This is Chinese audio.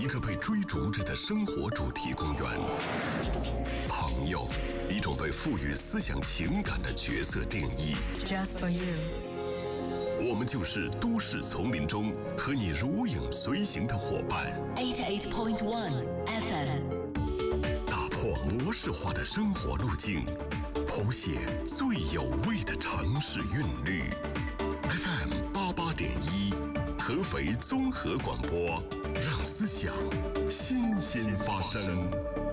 个被追逐着的生活主题公园。朋友，一种被赋予思想情感的角色定义。 Just for you。 我们就是都市丛林中和你如影随形的伙伴。 88.1 FM。 打破模式化的生活路径，谱写最有味的城市韵律。FM 88.1，合肥综合广播，让思想新鲜发生。